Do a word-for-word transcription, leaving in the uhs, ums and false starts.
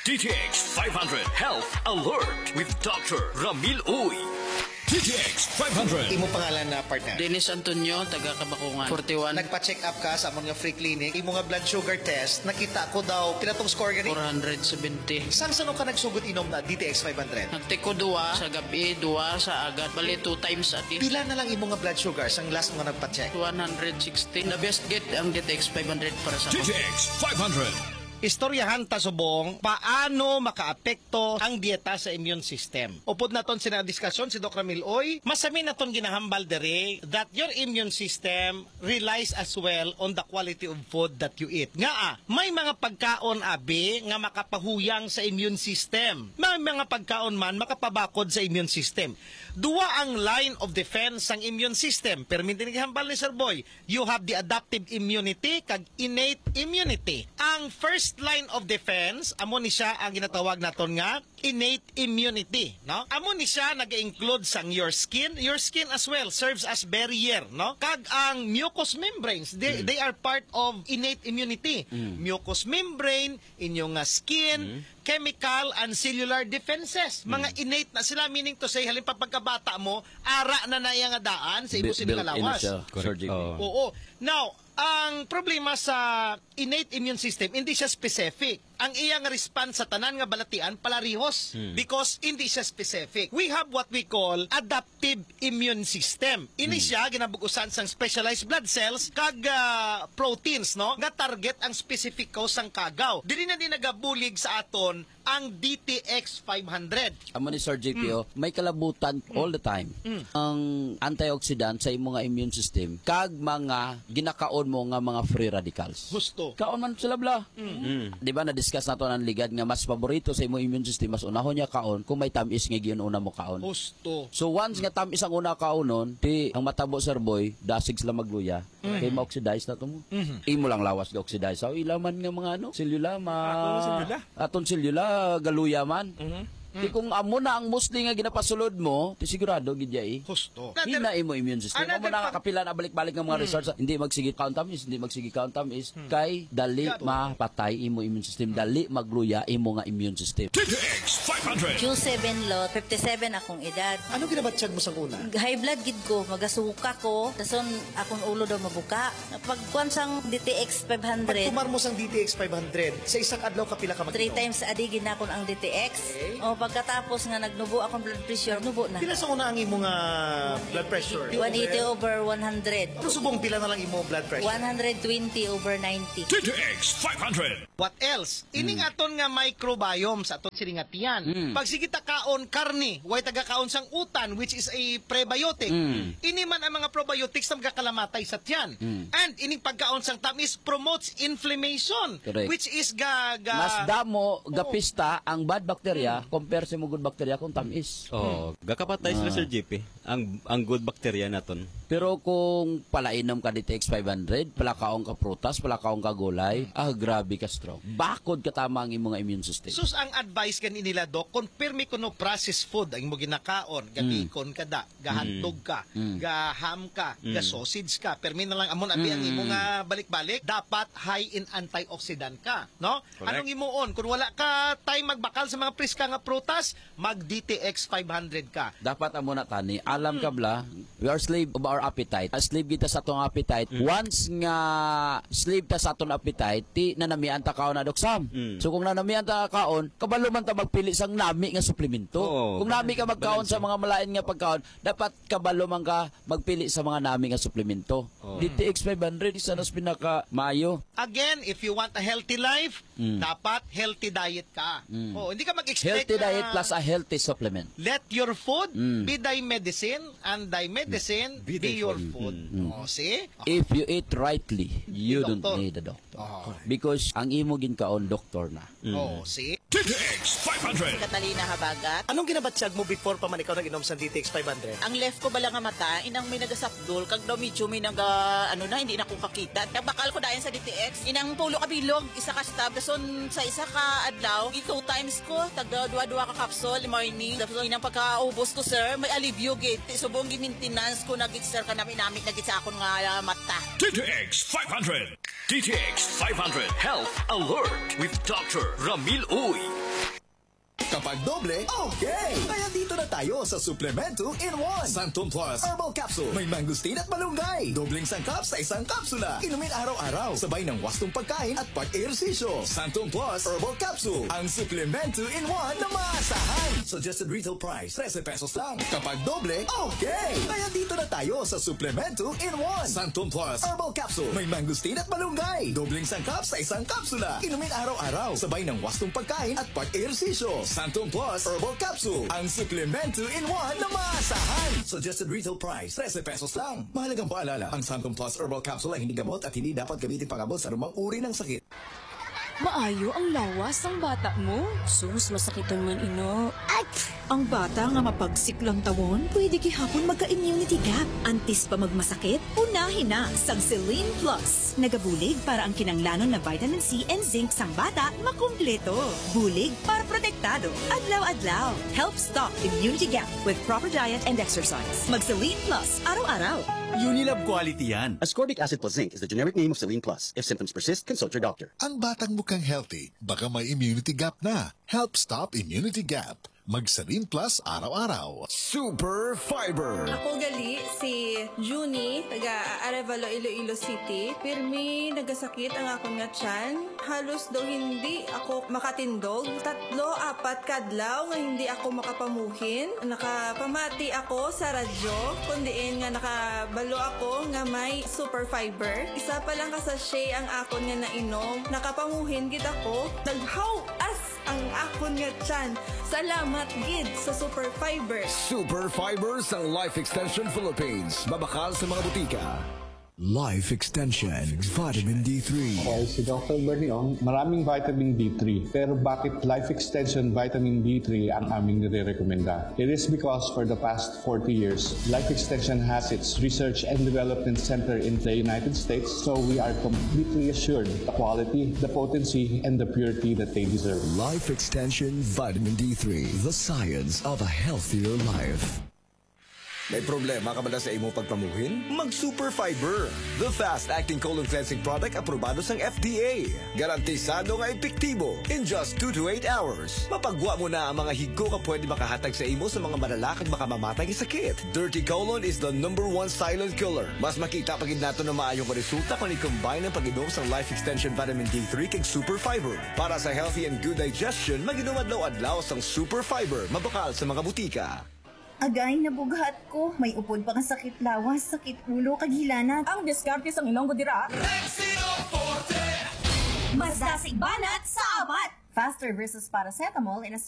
D T X five hundred Health Alert with Doctor Ramil Uy. D T X five hundred. Imo pangalan na partner? Dennis Antonio, taga Kabakungan. forty-one. Nagpa-check up ka sa among nga free clinic. Imo nga blood sugar test, nakita ko daw, pinatong score gani? four hundred seventy. Sang sano ka nagsugod inom na D T X five hundred? Nagtiko duwa sa gabi, duwa sa agad. Bali, two times a day. Pila na lang imo nga blood sugar sang last mo nga nagpa-check? one hundred sixty. The best get ang D T X five hundred para sa D T X five hundred. Istoryahan ta subong paano makaapekto ang dieta sa immune system. Upod naton sina diskasyon si Doc Ramil Uy, masami naton ginahambal dere that your immune system relies as well on the quality of food that you eat. Nga ah, may mga pagkaon abi nga makapahuyang sa immune system. May mga pagkaon man makapabakod sa immune system. Duwa ang line of defense sang immune system. Permintin gihambal ni Sir Boy, you have the adaptive immunity kag innate immunity. Ang first line of defense, amo ni siya ang ginatawag naton nga innate immunity, no? Amo ni siya nag-include sang your skin. Your skin as well serves as barrier, no? Kag ang mucous membranes, they, mm. they are part of innate immunity. Mm. Mucous membrane, inyong uh, skin, mm. chemical and cellular defenses. Mga mm. innate na sila, meaning to say, halimbawa pagkabata mo, ara na na yung daan sa ibo sinikalawas. Oh. Oo. Now, ang problema sa innate immune system, hindi siya specific. Ang iyang response sa tanan nga balatian palarihos hmm. because hindi siya specific. We have what we call adaptive immune system. Ini hmm. siya ginabugusan sang specialized blood cells kag uh, proteins, no? Nga target ang specific cause sang kagaw. Dili na din nagabulig sa aton ang D T X five hundred. Amo ni Sir J P O, mm. may kalabutan mm. all the time. Mm. Ang antioxidant sa imong nga immune system kag mga ginakaon mo nga mga free radicals. Gusto. Kaon man sila bla. Mm. Mm. Di ba na-discuss nato ang ligad nga mas paborito sa imong immune system mas unahon niya kaon kung may tamis nga giun-una mo kaon. Gusto. So once nga tamis ang una kaonon, di ang matabo Sir Boy, dasig sila magluya. Mm. Kay ma-oxidize na to mo. Mm-hmm. Imo lang lawas ga oxidize. So ilaman nga mga ano, selula ma aton selula galuya man. Mm-hmm. Di kung amo na ang musli nga ginapasulod mo, di sigurado gid yai. Husto. Hina imo immune system. Amo na kapila na balik-balik ng mga hmm. research, hindi magsigi count tamis, hindi magsigi count tamis, hmm. kay dali mapatay imo immune system, dali magluya imo nga immune system. D T X five hundred. Q seven lot, fifty-seven akong edad. Ano ginabatsyag mo sang una? High blood gid ko, magasuka ko, dason akong ulo daw mabuka. Pagkuan sang D T X five hundred. Pagtumar mo sang D T X five hundred, sa isang adlaw kapila ka mag Three times a day ginakon ang D T X. Okay. O pagkatapos nga nagnubo akong blood pressure, nubo na. Pila sa una ang imo nga blood pressure? one eighty over one hundred. Ano subong pila na lang imo blood pressure? one twenty over ninety. D T X five hundred. What else? Ini nga aton nga microbiome sa aton siringatian. Mm. Pag sige ta kaon karne, way taga kaon sang utan which is a prebiotic. Mm. Ini man ang mga probiotics na magkakalamatay sa tiyan. Mm. And ining pagkaon sang tamis promotes inflammation. Correct. Which is ga ga mas damo gapista oh. ang bad bacteria mm. compare sa mga good bacteria kung tamis. Oh, mm. gakapatay sila ah. Sir J P. Ang ang good bacteria naton. Pero kung palainom ka D T X five hundred, palakaong ka prutas, palakaong ka gulay, mm. ah grabe ka strong. Bakod ka tama ang imong immune system. Sus ang advice kan nila Doc, confirm ko no processed food ang imo ginakaon, gabikon mm. kada, gahantog ka, mm. gaham ka, mm. ga-sausage ka. Permi na lang amon abi mm. ang imo nga balik-balik, dapat high in antioxidant ka, no? Correct. Anong imuon kung wala ka time magbakal sa mga priska nga prutas, mag D T X five hundred ka. Dapat amo na tani, alam ka bla, we are slave of our appetite. A slave kita sa atong appetite. Mm. Once nga slave ta sa atong appetite, ti nanamian ta kaon na doksam. Mm. So kung nanamian ta kaon, kabalo man ta magpili sang nami nga suplemento. Oh, kung nami ka magkaon sa mga malain nga pagkaon, dapat kabalo man ka magpili sa mga nami nga suplemento. Oh. D T X five hundred isa na pinaka mayo. Again, if you want a healthy life, mm. dapat healthy diet ka. Mm. Oh, hindi ka mag-expect healthy na, diet plus a healthy supplement. Let your food mm. be thy medicine and thy medicine mm. be, be your food. Mm. Oh, see? Oh. If you eat rightly, you don't need a doctor. Oh. Because ang imo ginkaon doktor na. Mm. Oh, see? D T X five hundred. Catalina Habagat. Anong ginabatsyag mo before pa man ikaw nag-inom sa D T X five hundred? Ang left ko bala nga mata, inang may nagasapdol, kag daw medyo may naga, ano na, hindi na ko kakita. Nagbakal ko dayon sa D T X, inang pulo ka bilog, isa ka stab, dason sa isa ka adlaw, two times ko, tagda dua-dua ka capsule, morning, dason inang pagkaubos ko sir, may alivio gate, subong gi-maintenance ko nagit sir ka namin namit nagit sa akon nga uh, mata. D T X five hundred. D T X five hundred Health Alert with Doctor Ramil Uy. Kapag doble, okay! Kaya dito na tayo sa Suplemento in one. Santon Plus Herbal Capsule. May mangustin at malunggay. Dobling sangkap sa isang kapsula. Inumin araw-araw. Sabay ng wastong pagkain at pag-ehersisyo. Santon Plus Herbal Capsule. Ang Suplemento in one na maasahan. Suggested retail price, thirteen pesos lang. Kapag doble, okay! Kaya dito na tayo sa Suplemento in one. Santon Plus Herbal Capsule. May mangustin at malunggay. Dobling sangkap sa isang kapsula. Inumin araw-araw. Sabay ng wastong pagkain at pag-ehersisyo. Santon Plus Herbal Capsule. Ang Suplemento in one na maasahan. Suggested retail price, thirteen pesos lang. Mahalagang paalala, ang Santon Plus Herbal Capsule ay hindi gamot at hindi dapat gamitin pang-abot sa anumang uri ng sakit. Maayo ang lawas ng bata mo. Sus, masakiton man ino. Ay! Ang bata nga mapagsiklang tawon, pwede gihapon magka-immunity gap. Antis pa magmasakit, unahin na sa Celine Plus. Nagabulig para ang kinanglanon na vitamin C and zinc sang bata makumpleto. Bulig para protektado. Adlaw-adlaw. Help stop immunity gap with proper diet and exercise. Mag-Celine Plus araw-araw. Unilab quality yan. Ascorbic acid plus zinc is the generic name of Celine Plus. If symptoms persist, consult your doctor. Ang batang mukhang healthy, baka may immunity gap na. Help stop immunity gap. Mag-Celine Plus araw-araw. Super Fiber. Ako gali si Junie, taga Arevalo, Iloilo City. Pirmi, nagasakit ang akong nga tiyan. Halos daw hindi ako makatindog. Tatlo, apat kadlaw nga hindi ako makapamuhin. Nakapamati ako sa radyo, kundiin nga nakabalo ako nga may Super Fiber. Isa pa lang kasashay ang akon nga nainom. Nakapamuhin gid ako. Naghaw as ang akon nga tiyan. Salamat gid sa Super Fiber. Super Fiber ng Life Extension Philippines. Mabakal sa mga butika. Life Extension Vitamin D three. Okay, si Doctor Berniong, maraming vitamin D three. Pero bakit Life Extension Vitamin D three ang aming nire-recommenda? It is because for the past forty years, Life Extension has its research and development center in the United States, so we are completely assured the quality, the potency, and the purity that they deserve. Life Extension Vitamin D three, the science of a healthier life. May problema ka ba na sa imong pagpamuhin? Mag-Super Fiber, the fast-acting colon cleansing product aprobado sa F D A. Garantisado nga epektibo in just two to eight hours. Mapagwa mo na ang mga higo ka pwede makahatag sa imo sa mga malala kag makamamatay nga sakit. Dirty colon is the number one silent killer. Mas makita pagid nato na maayong resulta kung i-combine ang pag-inom sa Life Extension Vitamin D three kag Super Fiber. Para sa healthy and good digestion, mag-inom adlaw-adlaw sang Super Fiber. Mabakal sa mga butika. Agay, nabughat ko. May upod pa nga sakit lawas, sakit ulo, kaghilanat. Ang diskarte sang ilong dira. Mas dasig banat sa abat. Faster versus paracetamol in a